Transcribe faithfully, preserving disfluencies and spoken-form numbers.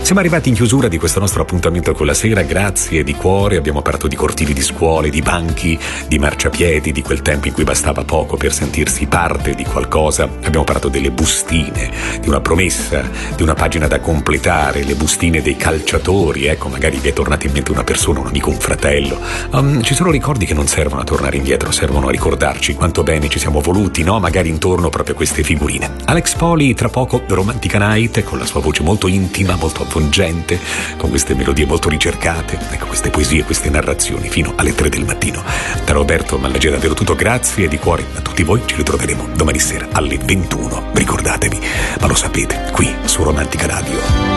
Siamo arrivati in chiusura di questo nostro appuntamento con la sera, grazie di cuore. Abbiamo parlato di cortili di scuole, di banchi, di marciapiedi, di quel tempo in cui bastava poco per sentirsi parte di qualcosa. Abbiamo parlato delle bustine, di una promessa, di una pagina da completare, le bustine dei calciatori, ecco, magari vi è tornata in mente una persona, un amico, un fratello. Um, ci sono ricordi che non servono a tornare indietro, servono a ricordarci quanto bene ci siamo voluti, no? Magari intorno proprio a queste figurine. Alex Poli, tra poco Romantica Night, con la sua voce molto intima, molto avvolgente, con queste melodie molto ricercate, ecco, queste poesie, queste narrazioni, fino alle tre del mattino. Da Roberto Mallagè è davvero tutto, grazie di cuore a tutti voi, ci ritroveremo domani sera alle ventuno, ricordatevi, ma lo sapete, qui su Romantica Radio.